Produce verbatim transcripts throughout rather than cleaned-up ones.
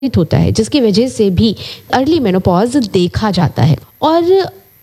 होता है, जिसकी वजह से भी अर्ली मेनोपॉज देखा जाता है। और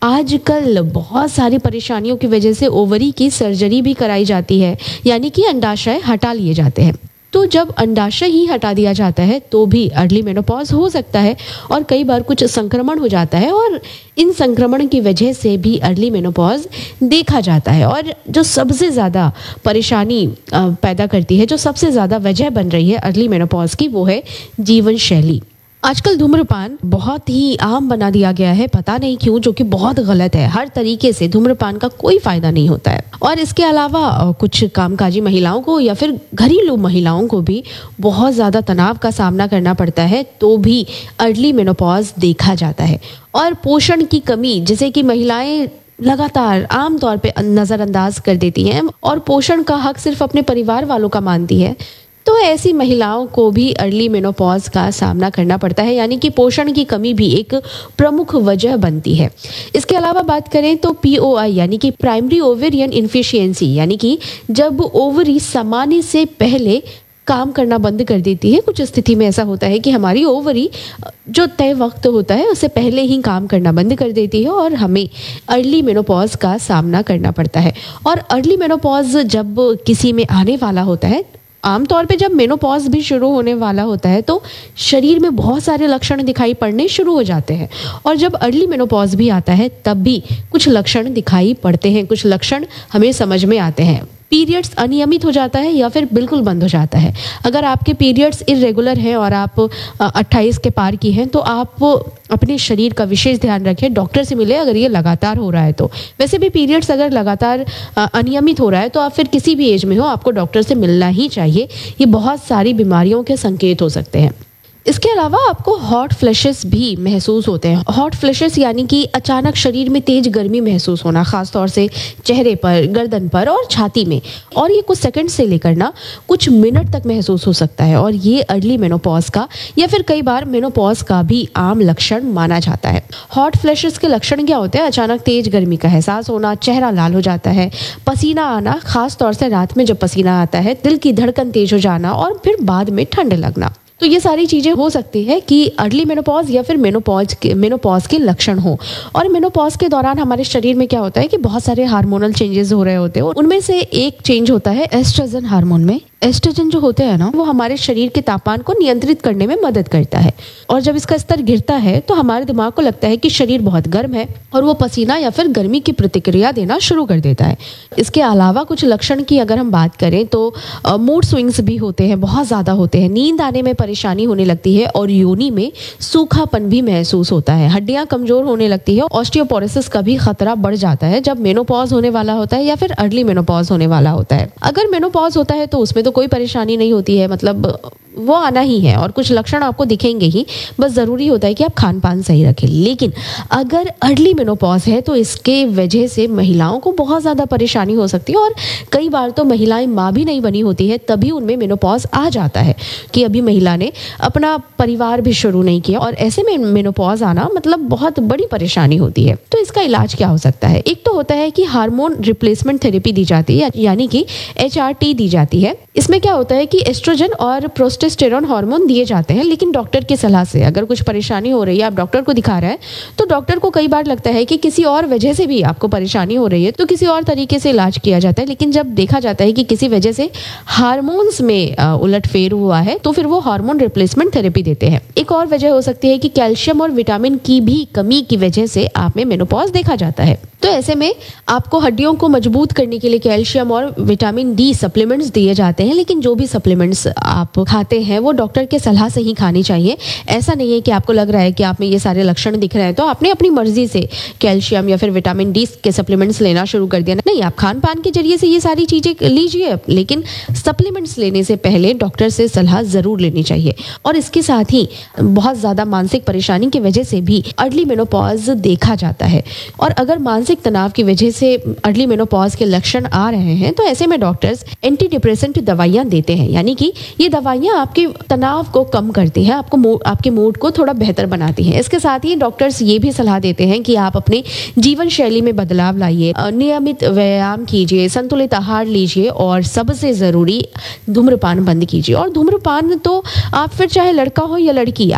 आजकल बहुत सारी परेशानियों की वजह से ओवरी की सर्जरी भी कराई जाती है, यानी कि अंडाशय हटा लिए जाते हैं। तो जब अंडाशय ही हटा दिया जाता है तो भी अर्ली मेनोपॉज हो सकता है और कई बार कुछ संक्रमण हो जाता है और इन संक्रमण की वजह से भी अर्ली मेनोपॉज देखा जाता है। और जो सबसे ज़्यादा परेशानी पैदा करती है, जो सबसे ज़्यादा वजह बन रही है अर्ली मेनोपॉज की, वो है जीवन शैली। आजकल धूम्रपान बहुत ही आम बना दिया गया है, पता नहीं क्यों, जो कि बहुत गलत है। हर तरीके से धूम्रपान का कोई फायदा नहीं होता है। और इसके अलावा कुछ कामकाजी महिलाओं को या फिर घरेलू महिलाओं को भी बहुत ज़्यादा तनाव का सामना करना पड़ता है, तो भी अर्ली मेनोपॉज देखा जाता है। और पोषण की कमी, जैसे कि महिलाएं लगातार आमतौर पे नज़रअंदाज कर देती हैं और पोषण का हक सिर्फ अपने परिवार वालों का मानती है, तो ऐसी महिलाओं को भी अर्ली मेनोपॉज का सामना करना पड़ता है, यानी कि पोषण की कमी भी एक प्रमुख वजह बनती है। इसके अलावा बात करें तो पी ओ आई यानी कि प्राइमरी ओवेरियन इनफिशियंसी, यानी कि जब ओवरी समाने से पहले काम करना बंद कर देती है। कुछ स्थिति में ऐसा होता है कि हमारी ओवरी जो तय वक्त होता है उससे पहले ही काम करना बंद कर देती है और हमें अर्ली मेनोपॉज का सामना करना पड़ता है। और अर्ली मेनोपॉज जब किसी में आने वाला होता है, आमतौर पे जब मेनोपॉज भी शुरू होने वाला होता है तो शरीर में बहुत सारे लक्षण दिखाई पड़ने शुरू हो जाते हैं। और जब अर्ली मेनोपॉज भी आता है तब भी कुछ लक्षण दिखाई पड़ते हैं, कुछ लक्षण हमें समझ में आते हैं। पीरियड्स अनियमित हो जाता है या फिर बिल्कुल बंद हो जाता है। अगर आपके पीरियड्स इरेगुलर हैं और आप अट्ठाईस के पार की हैं तो आप अपने शरीर का विशेष ध्यान रखें, डॉक्टर से मिले अगर ये लगातार हो रहा है तो। वैसे भी पीरियड्स अगर लगातार अनियमित हो रहा है तो आप फिर किसी भी एज में हो, आपको डॉक्टर से मिलना ही चाहिए। ये बहुत सारी बीमारियों के संकेत हो सकते हैं। इसके अलावा आपको हॉट फ्लैशेस भी महसूस होते हैं। हॉट फ्लैशेस यानी कि अचानक शरीर में तेज गर्मी महसूस होना, खासतौर से चेहरे पर, गर्दन पर और छाती में। और ये कुछ सेकंड से लेकर ना कुछ मिनट तक महसूस हो सकता है। और ये अर्ली मेनोपॉज का या फिर कई बार मेनोपॉज का भी आम लक्षण माना जाता है। हॉट फ्लैशेस के लक्षण क्या होते हैं? अचानक तेज गर्मी का एहसास होना, चेहरा लाल हो जाता है, पसीना आना, खासतौर से रात में जब पसीना आता है, दिल की धड़कन तेज हो जाना और फिर बाद में ठंड लगना। तो ये सारी चीज़ें हो सकती है कि अर्ली मेनोपॉज या फिर मेनोपॉज के मेनोपॉज के लक्षण हो। और मेनोपॉज के दौरान हमारे शरीर में क्या होता है कि बहुत सारे हार्मोनल चेंजेस हो रहे होते हैं। उनमें से एक चेंज होता है एस्ट्रोजन हार्मोन में। एस्ट्रोजन जो होते हैं ना, वो हमारे शरीर के तापमान को नियंत्रित करने में मदद करता है। और जब इसका स्तर गिरता है तो हमारे दिमाग को लगता है कि शरीर बहुत गर्म है और वो पसीना या फिर गर्मी की प्रतिक्रिया देना शुरू कर देता है। इसके अलावा कुछ लक्षण की अगर हम बात करें तो मूड स्विंग्स भी होते हैं, बहुत ज़्यादा होते हैं। नींद आने में परेशानी होने लगती है और योनि में सूखापन भी महसूस होता है। हड्डियां कमजोर होने लगती है। ऑस्टियोपोरोसिस का भी खतरा बढ़ जाता है जब मेनोपॉज होने वाला होता है या फिर अर्ली मेनोपॉज होने वाला होता है। अगर मेनोपॉज होता है तो उसमें तो कोई परेशानी नहीं होती है, मतलब वो आना ही है और कुछ लक्षण आपको दिखेंगे ही, बस ज़रूरी होता है कि आप खान पान सही रखें। लेकिन अगर अर्ली मेनोपॉज है तो इसके वजह से महिलाओं को बहुत ज़्यादा परेशानी हो सकती है। और कई बार तो महिलाएं माँ भी नहीं बनी होती है तभी उनमें मेनोपॉज आ जाता है कि अभी महिला ने अपना परिवार भी शुरू नहीं किया, और ऐसे में मेनोपॉज आना मतलब बहुत बड़ी परेशानी होती है। तो इसका इलाज क्या हो सकता है? एक तो होता है कि हार्मोन रिप्लेसमेंट थेरेपी दी जाती है, यानी कि एच आर टी दी जाती है। इसमें क्या होता है कि एस्ट्रोजन और प्रोस्टेस्टेरॉन हार्मोन दिए जाते हैं, लेकिन डॉक्टर की सलाह से। अगर कुछ परेशानी हो रही है, आप डॉक्टर को दिखा रहे हैं, तो डॉक्टर को कई बार लगता है कि किसी और वजह से भी आपको परेशानी हो रही है तो किसी और तरीके से इलाज किया जाता है। लेकिन जब देखा जाता है कि किसी वजह से हार्मोन्स में उलटफेर हुआ है तो फिर वो हार्मोन रिप्लेसमेंट थेरेपी देते हैं। एक और वजह हो सकती है कि कैल्शियम और विटामिन की भी कमी की वजह से आप में मेनोपॉज देखा जाता है। तो ऐसे में आपको हड्डियों को मजबूत करने के लिए कैल्शियम और विटामिन डी सप्लीमेंट्स दिए जाते हैं। लेकिन जो भी सप्लीमेंट्स आप खाते हैं वो डॉक्टर के सलाह से ही खानी चाहिए। ऐसा नहीं है कि आपको लग रहा है कि आप में ये सारे लक्षण दिख रहे हैं तो आपने अपनी मर्जी से कैल्शियम या फिर विटामिन डी के सप्लीमेंट्स लेना शुरू कर दिया। नहीं, आप खान पान के जरिए से ये सारी चीजें लीजिए, लेकिन सप्लीमेंट्स लेने से पहले डॉक्टर से सलाह जरूर लेनी चाहिए। और इसके साथ ही बहुत ज्यादा मानसिक परेशानी की वजह से भी अर्ली मेनोपॉज देखा जाता है। और अगर मानसिक मानसिक तनाव की वजह से अर्ली मेनोपॉज के लक्षण आ रहे हैं, तो ऐसे में डॉक्टर्स एंटी डिप्रेसेंट दवाइयाँ देते हैं, यानी कि ये दवाइयाँ आपके तनाव को कम करती हैं, आपको मूड आपके मूड को थोड़ा बेहतर बनाती हैं। इसके साथ ही डॉक्टर्स ये भी सलाह देते हैं कि आप अपने जीवन शैली में बदलाव लाइए, नियमित व्यायाम कीजिए, संतुलित आहार लीजिए और सबसे ज़रूरी धूम्रपान बंद कीजिए। और धूम्रपान तो आप फिर चाहे लड़का हो या लड़की,